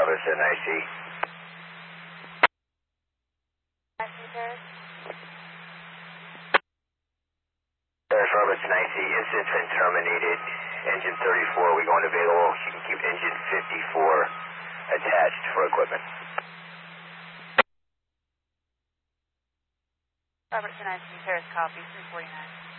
Robertson, IC. Paris Robertson, IC. Incident's been terminated. Engine 34, we going available. You can keep engine 54 attached for equipment. Robertson, IC. Paris, copy. 349.